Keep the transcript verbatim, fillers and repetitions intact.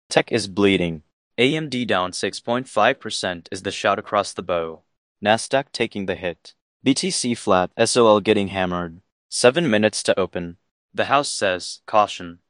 Tech is bleeding. A M D down six point five percent is the shout across the bow. Nasdaq taking the hit. B T C flat, S O L getting hammered. Seven minutes to open. The house says, caution.